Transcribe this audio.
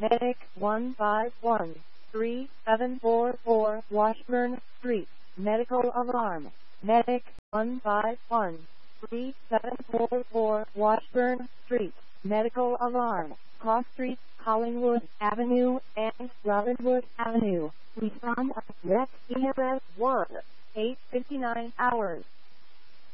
Medic 1513744 Washburn Street. Medical alarm. Medic 1513744 Washburn Street. Medical alarm. Cross Street, Collingwood Avenue, and Robinwood Avenue. Respond at Rec EMS 1. 8:59 hours.